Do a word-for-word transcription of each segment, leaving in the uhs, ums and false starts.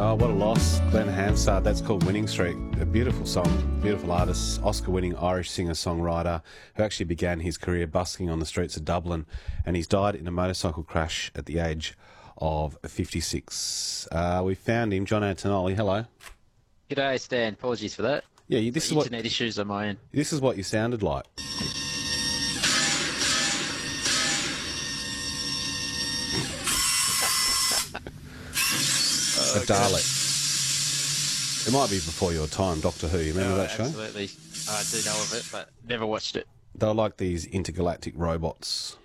Oh, what a loss. Glenn Hansard, that's called Winning Street. A beautiful song, beautiful artist, Oscar-winning Irish singer-songwriter who actually began his career busking on the streets of Dublin, and he's died in a motorcycle crash at the age of fifty-six. Uh, we found him, John Antonelli. Hello. G'day, Stan. Apologies for that. Yeah, you, this the is what internet issues on my end. This is what you sounded like. A Dalek. It might be before your time, Doctor Who. You remember oh, that show? Absolutely. I do know of it, but never watched it. They're like these intergalactic robots.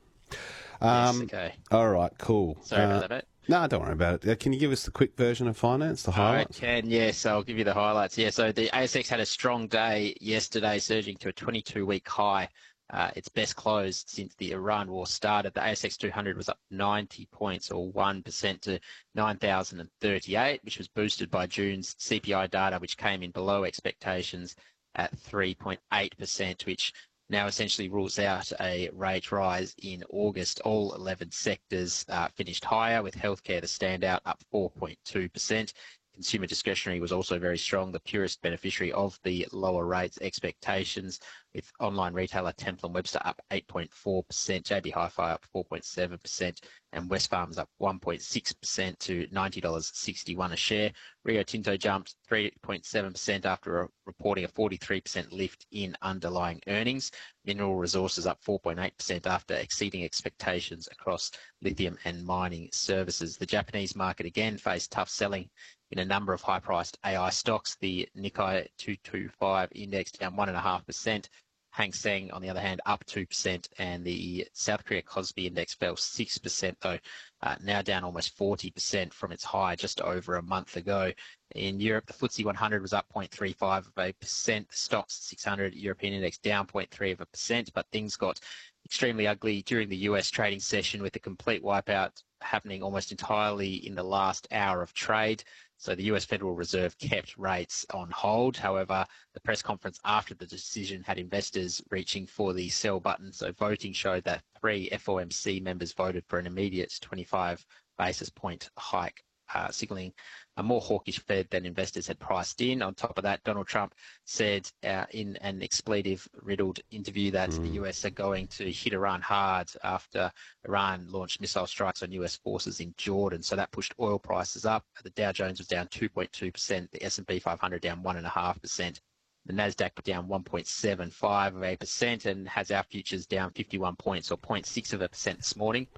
Um, yes, okay. All right, cool. Sorry uh, about that, mate. No, don't worry about it. Uh, can you give us the quick version of finance, the highlights? I can, yes. I'll give you the highlights. Yeah, so the A S X had a strong day yesterday, surging to a twenty-two week high. Uh, its best close since the Iran war started. The A S X two hundred was up ninety points, or one percent, to nine thousand thirty-eight, which was boosted by June's C P I data, which came in below expectations at three point eight percent, which now essentially rules out a rate rise in August. All eleven sectors uh, finished higher, with healthcare the standout, up four point two percent. Consumer discretionary was also very strong, the purest beneficiary of the lower rates expectations, with online retailer Temple and Webster up eight point four percent, J B Hi-Fi up four point seven percent, and Wesfarmers up one point six percent to ninety dollars sixty-one a share. Rio Tinto jumped three point seven percent after a, reporting a forty-three percent lift in underlying earnings. Mineral Resources up four point eight percent after exceeding expectations across lithium and mining services. The Japanese market again faced tough selling in a number of high-priced A I stocks. The Nikkei two twenty-five index down one point five percent. Hang Seng, on the other hand, up two percent, and the South Korea Kospi index fell six percent, though, uh, now down almost forty percent from its high just over a month ago. In Europe, the F T S E one hundred was up zero point three five percent. The Stoxx six hundred European index down zero point three percent, but things got extremely ugly during the U S trading session, with the complete wipeout happening almost entirely in the last hour of trade. So the U S Federal Reserve kept rates on hold. However, the press conference after the decision had investors reaching for the sell button. So voting showed that three F O M C members voted for an immediate twenty-five basis point hike, uh, signalling a more hawkish Fed than investors had priced in. On top of that, Donald Trump said uh, in an expletive-riddled interview that mm. the U S are going to hit Iran hard after Iran launched missile strikes on U S forces in Jordan. So that pushed oil prices up. The Dow Jones was down two point two percent, the S and P five hundred down one point five percent. The Nasdaq down one point seven five percent, and has our futures down fifty-one points, or zero point six percent this morning.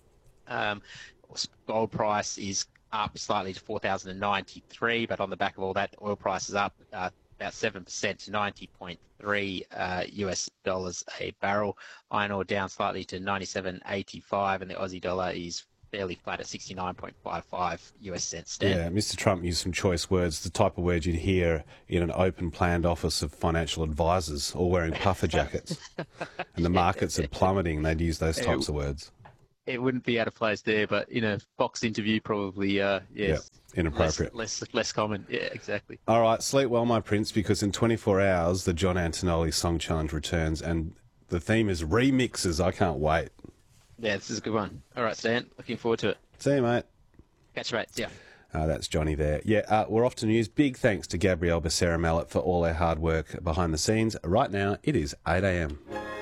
Um, gold price is up slightly to four thousand ninety-three, but on the back of all that, oil price is up uh, about seven percent to ninety point three uh, U S dollars a barrel. Iron ore down slightly to ninety-seven eighty-five, and the Aussie dollar is fairly flat at sixty-nine point five five U S cents. Stand. Yeah, Mister Trump used some choice words, the type of words you'd hear in an open planned office of financial advisors, all wearing puffer jackets. And the markets are plummeting. They'd use those types of words. It wouldn't be out of place there, but in a Fox interview, probably, uh, yes, yeah, inappropriate. Less, less, less common. Yeah, exactly. All right, sleep well, my prince, because in twenty-four hours, the John Antonelli Song Challenge returns, and the theme is remixes. I can't wait. Yeah, this is a good one. All right, Stan, looking forward to it. See you, mate. Catch you, mate. See ya. Uh, that's Johnny there. Yeah, uh, we're off to news. Big thanks to Gabrielle Becerra-Mallet for all her hard work behind the scenes. Right now, it is eight a m.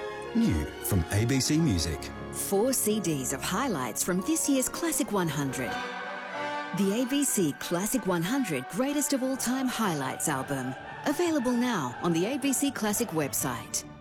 New from A B C Music. Four C Ds of highlights from this year's Classic one hundred. The A B C Classic one hundred Greatest of All Time Highlights album. Available now on the A B C Classic website.